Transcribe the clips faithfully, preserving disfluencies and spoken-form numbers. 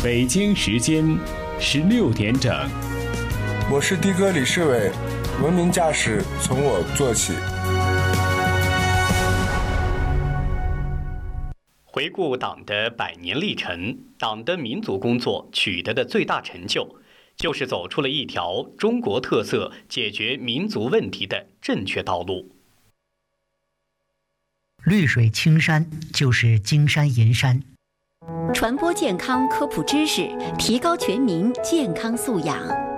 北京时间十六点整。 我是的哥李世伟，文明驾驶从我做起。 回顾党的百年历程，党的民族工作取得的最大成就，就是走出了一条中国特色解决民族问题的正确道路。 绿水青山就是金山银山， 传播健康科普知识，提高全民健康素养。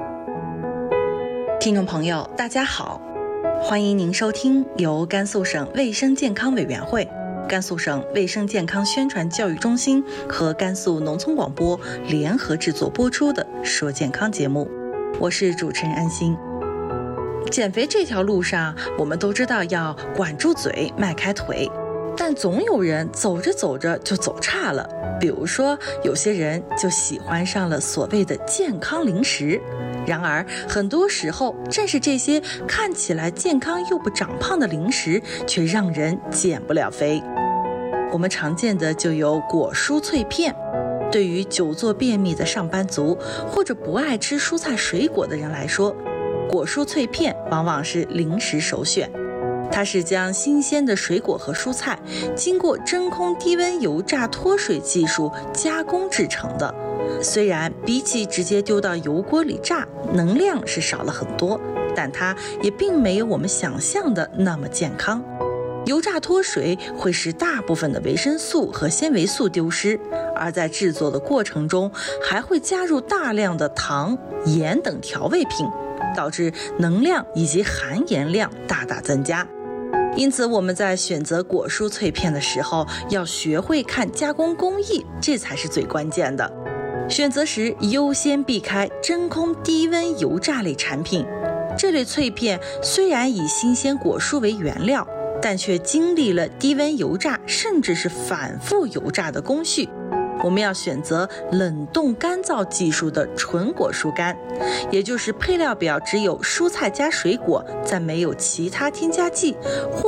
听众朋友大家好，欢迎您收听由甘肃省卫生健康委员会、甘肃省卫生健康宣传教育中心和甘肃农村广播联合制作播出的说健康节目，我是主持人安心。减肥这条路上，我们都知道要管住嘴，迈开腿，但总有人走着走着就走岔了。比如说，有些人就喜欢上了所谓的健康零食，然而很多时候，正是这些看起来健康又不长胖的零食，却让人减不了肥。我们常见的就有果蔬脆片，对于久坐便秘的上班族或者不爱吃蔬菜水果的人来说，果蔬脆片往往是零食首选。它是将新鲜的水果和蔬菜经过真空低温油炸脱水技术加工制成的，虽然比起直接丢到油锅里炸，能量是少了很多，但它也并没有我们想象的那么健康。油炸脱水会使大部分的维生素和纤维素丢失，而在制作的过程中还会加入大量的糖、盐等调味品，导致能量以及含盐量大大增加。因此我们在选择果蔬脆片的时候，要学会看加工工艺，这才是最关键的。选择时优先避开真空低温油炸类产品，这类脆片虽然以新鲜果蔬为原料，但却经历了低温油炸甚至是反复油炸的工序。我们要选择冷冻干燥技术的纯果蔬干，也就是配料表只有蔬菜加水果，再没有其他添加剂，或